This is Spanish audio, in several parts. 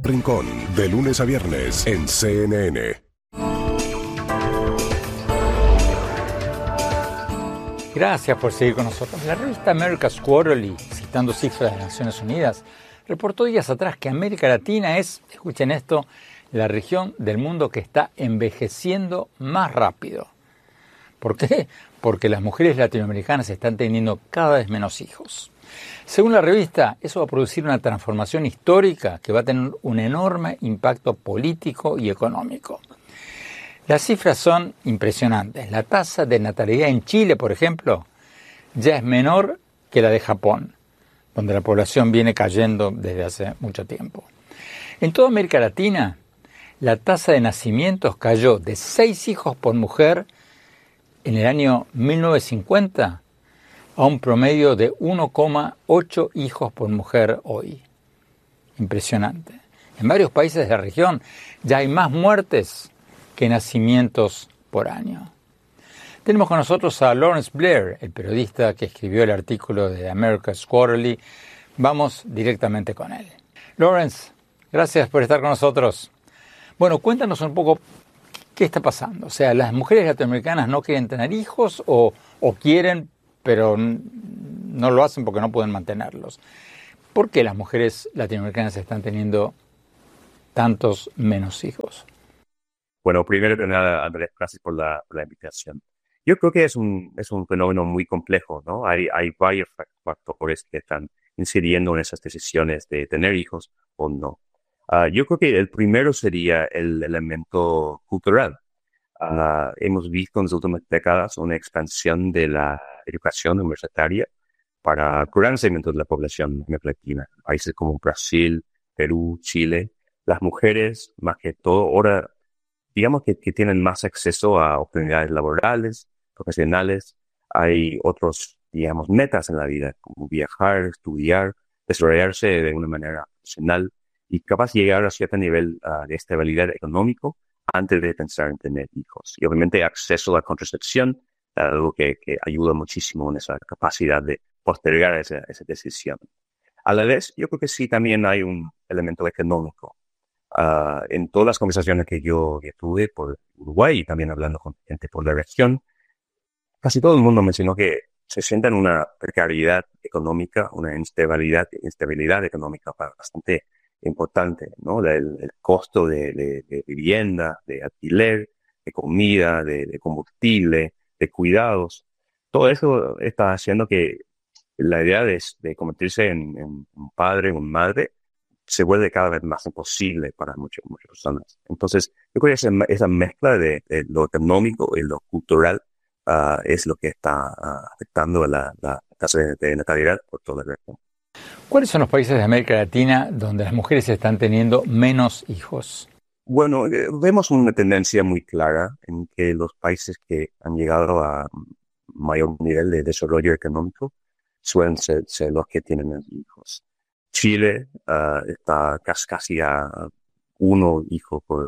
Rincón, de lunes a viernes en CNN. Gracias por seguir con nosotros. La revista America's Quarterly, citando cifras de las Naciones Unidas, reportó días atrás que América Latina es, escuchen esto, la región del mundo que está envejeciendo más rápido. ¿Por qué? Porque las mujeres latinoamericanas están teniendo cada vez menos hijos. Según la revista, eso va a producir una transformación histórica que va a tener un enorme impacto político y económico. Las cifras son impresionantes. La tasa de natalidad en Chile, por ejemplo, ya es menor que la de Japón, donde la población viene cayendo desde hace mucho tiempo. En toda América Latina, la tasa de nacimientos cayó de 6 hijos por mujer en el año 1950 a un promedio de 1,8 hijos por mujer hoy. Impresionante. En varios países de la región ya hay más muertes que nacimientos por año. Tenemos con nosotros a Lawrence Blair, el periodista que escribió el artículo de America's Quarterly. Vamos directamente con él. Lawrence, gracias por estar con nosotros. Bueno, cuéntanos un poco qué está pasando. O sea, ¿las mujeres latinoamericanas no quieren tener hijos o quieren, pero no lo hacen porque no pueden mantenerlos? ¿Por qué las mujeres latinoamericanas están teniendo tantos menos hijos? Bueno, primero que nada, Andrés, gracias por la invitación. Yo creo que es un fenómeno muy complejo, ¿no? Hay varios factores que están incidiendo en esas decisiones de tener hijos o no. Yo creo que el primero sería el elemento cultural. Hemos visto en las últimas décadas una expansión de la educación universitaria para gran segmento de la población latina. Países como Brasil, Perú, Chile, las mujeres, más que todo, ahora digamos que tienen más acceso a oportunidades laborales, profesionales. Hay otros, digamos, metas en la vida, como viajar, estudiar, desarrollarse de una manera profesional y capaz de llegar a cierto nivel de estabilidad económico antes de pensar en tener hijos. Y obviamente acceso a la contracepción, algo que ayuda muchísimo en esa capacidad de postergar esa decisión. A la vez, yo creo que sí también hay un elemento económico. En todas las conversaciones que yo tuve por Uruguay y también hablando con gente por la región, casi todo el mundo mencionó que se sienten una precariedad económica, una instabilidad económica bastante importante, ¿no? El costo de vivienda, de alquiler, de comida, de combustible, de cuidados. Todo eso está haciendo que la idea de convertirse en un padre, una madre, se vuelve cada vez más imposible para muchas personas. Entonces, yo creo que esa mezcla de lo económico y lo cultural es lo que está afectando la tasa de natalidad por toda la región. ¿Cuáles son los países de América Latina donde las mujeres están teniendo menos hijos? Bueno, vemos una tendencia muy clara en que los países que han llegado a mayor nivel de desarrollo económico suelen ser los que tienen menos hijos. Chile está casi a un hijo por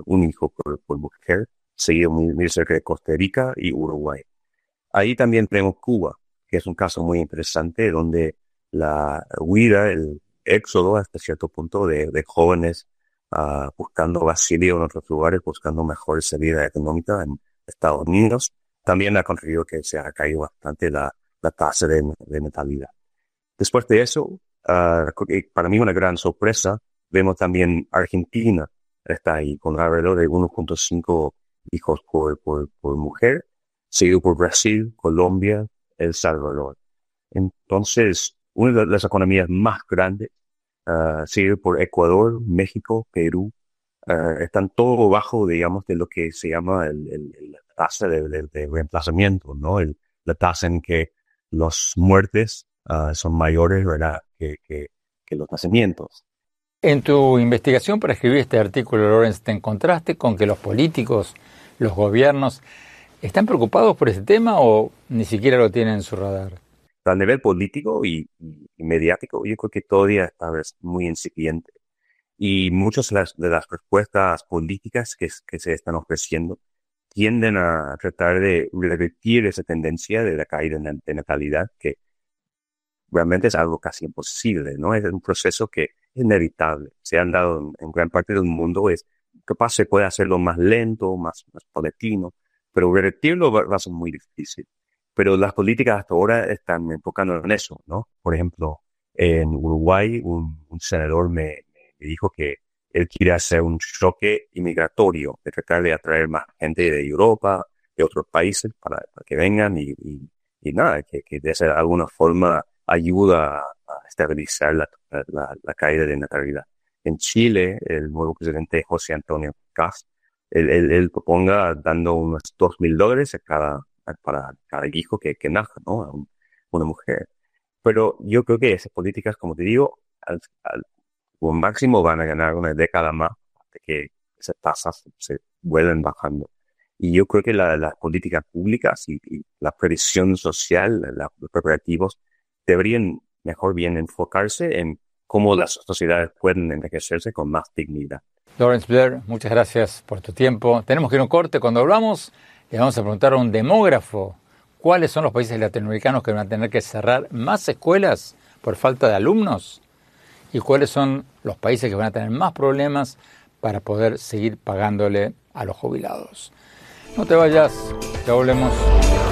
mujer, seguido muy cerca de Costa Rica y Uruguay. Ahí también tenemos Cuba, que es un caso muy interesante donde la huida, el éxodo hasta cierto punto de jóvenes buscando asilo en otros lugares, buscando mejor salida económica en Estados Unidos, también ha contribuido que se ha caído bastante la tasa de natalidad. Después de eso, para mí una gran sorpresa, vemos también Argentina está ahí con alrededor de 1.5 hijos por mujer, seguido por Brasil, Colombia, El Salvador. Entonces, una de las economías más grandes, seguido por Ecuador, México, Perú, están todo bajo, digamos, de lo que se llama la tasa de reemplazamiento, ¿no? La tasa en que las muertes son mayores, ¿verdad?, que los nacimientos. En tu investigación para escribir este artículo, Lawrence, ¿te encontraste con que los políticos, los gobiernos, están preocupados por ese tema o ni siquiera lo tienen en su radar? A nivel político y mediático, yo creo que todavía está muy incipiente. Y muchas de las respuestas políticas que se están ofreciendo tienden a tratar de revertir esa tendencia de la caída de natalidad, que realmente es algo casi imposible, ¿no? Es un proceso que inevitable. Se han dado en gran parte del mundo, es capaz se puede hacerlo más lento, más paulatino, pero revertirlo va a ser muy difícil. Pero las políticas hasta ahora están enfocando en eso, ¿no? Por ejemplo, en Uruguay, un senador me dijo que él quiere hacer un choque inmigratorio, de tratar de atraer más gente de Europa, de otros países, para que vengan y nada, que de alguna forma ayuda a estabilizar la caída de natalidad. En Chile, el nuevo presidente José Antonio Kast, él proponga dando unos $2,000 para cada hijo que nazca, ¿no? Una mujer. Pero yo creo que esas políticas, como te digo, al máximo van a ganar una década más de que esas tasas se vuelven bajando. Y yo creo que las políticas públicas y la previsión social, los preparativos, deberían mejor bien enfocarse en cómo las sociedades pueden enriquecerse con más dignidad. Lawrence Blair, muchas gracias por tu tiempo. Tenemos que ir a un corte. Cuando volvamos, le vamos a preguntar a un demógrafo cuáles son los países latinoamericanos que van a tener que cerrar más escuelas por falta de alumnos y cuáles son los países que van a tener más problemas para poder seguir pagándole a los jubilados. No te vayas, ya volvemos.